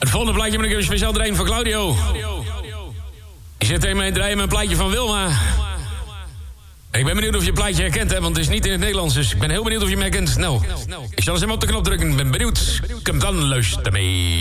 Het volgende plaatje moet ik even speciaal draaien voor Claudio. Ik zit tegen mij draaien met een plaatje van Wilma. Ik ben benieuwd of je het plaatje herkent, hè, want het is niet in het Nederlands. Dus ik ben heel benieuwd of je hem herkent. Nou, ik zal eens hem op de knop drukken. Ik ben benieuwd. Kom dan, luister mee.